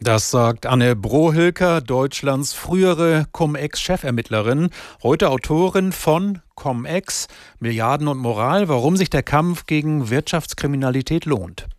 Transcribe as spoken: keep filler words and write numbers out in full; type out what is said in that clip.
Das sagt Anne Brohilker, Deutschlands frühere Cum-Ex-Chefermittlerin, heute Autorin von Cum-Ex, Milliarden und Moral, warum sich der Kampf gegen Wirtschaftskriminalität lohnt.